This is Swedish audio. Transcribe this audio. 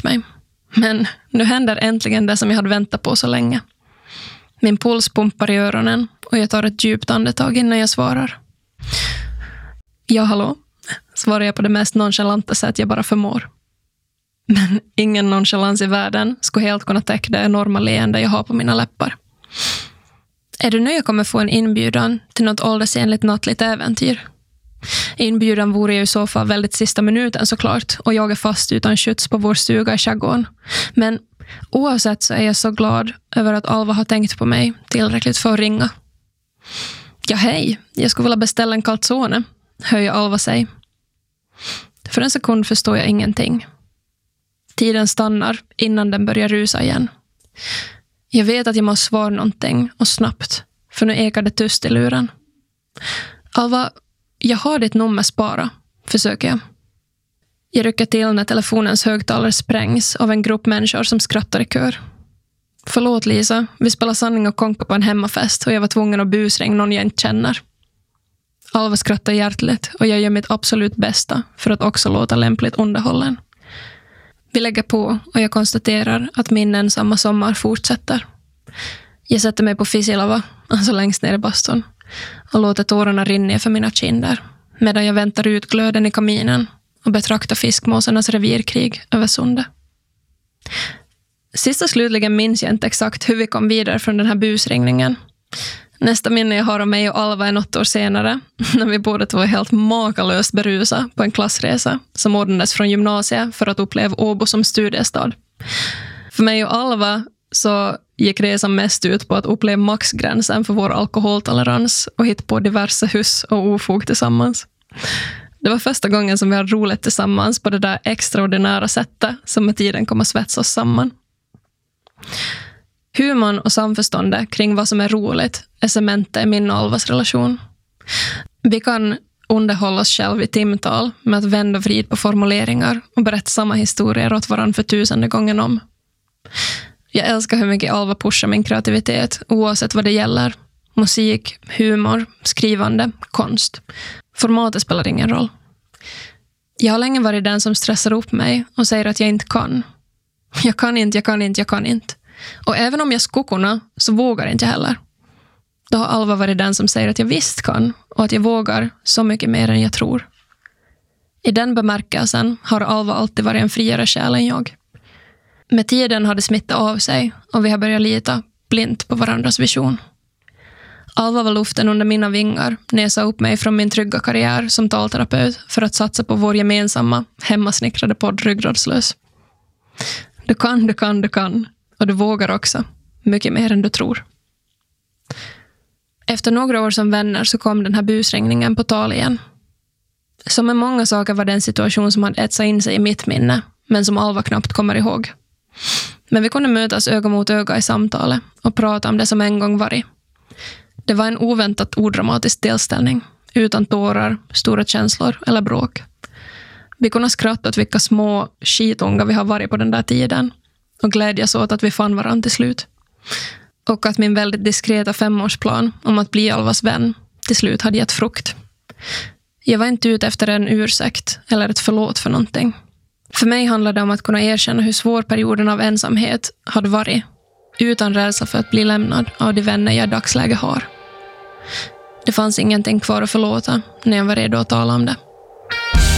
mig. Men nu händer äntligen det som jag hade väntat på så länge. Min puls pumpar i öronen och jag tar ett djupt andetag innan jag svarar. Ja, hallå, svarar jag på det mest nonchalanta sätt jag bara förmår. Men ingen nonchalans i världen skulle helt kunna täcka det enorma leende jag har på mina läppar. Är du nu jag kommer få en inbjudan till något åldersenligt nattligt äventyr? Inbjudan vore ju i så fall väldigt sista minuten såklart och jag är fast utan skjuts på vår stuga i Tjagån. Men oavsett så är jag så glad över att Alva har tänkt på mig tillräckligt för att ringa. Ja, hej, jag skulle vilja beställa en calzone, höjer Alva sig. För en sekund förstår jag ingenting. Tiden stannar innan den börjar rusa igen. Jag vet att jag måste svara någonting och snabbt, för nu ekar det tyst i luren. Alva, jag har ditt nummer spara, försöker jag. Jag rycker till när telefonens högtalare sprängs av en grupp människor som skrattar i kör. Förlåt Lisa, vi spelar sanning och konka på en hemmafest och jag var tvungen att busringa någon jag inte känner. Alva skrattar hjärtligt och jag gör mitt absolut bästa för att också låta lämpligt underhållen. Vi lägger på och jag konstaterar att min ensamma sommar fortsätter. Jag sätter mig på Fisilava, alltså längst ner i bastun, och låter tårarna rinna för mina kinder medan jag väntar ut glöden i kaminen och betraktar fiskmåsarnas revirkrig över sundet. Sist och slutligen minns jag inte exakt hur vi kom vidare från den här busringningen. Nästa minne jag har om mig och Alva är något år senare, när vi båda två var helt makalöst berusa på en klassresa som ordnades från gymnasiet för att uppleva Åbo som studiestad. För mig och Alva så gick resan mest ut på att uppleva maxgränsen för vår alkoholtolerans och hitta på diverse hus och ofog tillsammans. Det var första gången som vi hade roligt tillsammans på det där extraordinära sättet som med tiden kommer svetsa oss samman. Humorn och samförståndet kring vad som är roligt är cementet i min och Alvas relation. Vi kan underhålla oss själva i timtal med att vända och vrida på formuleringar och berätta samma historier åt varandra för 1000:e gången om. Jag älskar hur mycket Alva pushar min kreativitet oavsett vad det gäller. Musik, humor, skrivande, konst. Formatet spelar ingen roll. Jag har länge varit den som stressar upp mig och säger att jag inte kan. Jag kan inte. Och även om jag skulle kunna så vågar inte jag heller. Då har Alva varit den som säger att jag visst kan och att jag vågar så mycket mer än jag tror. I den bemärkelsen har Alva alltid varit en friare själ än jag. Med tiden har det smittat av sig och vi har börjat lita blint på varandras vision. Alva var luften under mina vingar när jag sa upp mig från min trygga karriär som talterapeut för att satsa på vår gemensamma, hemmasnickrade podd Ryggradslös. Du kan. Och du vågar också. Mycket mer än du tror. Efter några år som vänner så kom den här busringningen på tal igen. Som med många saker var det en situation som hade etsat in sig i mitt minne, men som Alva knappt kommer ihåg. Men vi kunde mötas öga mot öga i samtalet och prata om det som en gång varit. Det var en oväntat odramatisk tillställning, utan tårar, stora känslor eller bråk. Vi kunde skratta åt vilka små skitunga vi har varit på den där tiden och glädjas åt att vi fann varandra till slut. Och att min väldigt diskreta 5-årsplan om att bli Alvas vän till slut hade gett frukt. Jag var inte ute efter en ursäkt eller ett förlåt för någonting. För mig handlade det om att kunna erkänna hur svår perioden av ensamhet hade varit, utan rädsla för att bli lämnad av de vänner jag i dagsläge har. Det fanns ingenting kvar att förlåta när jag var redo att tala om det.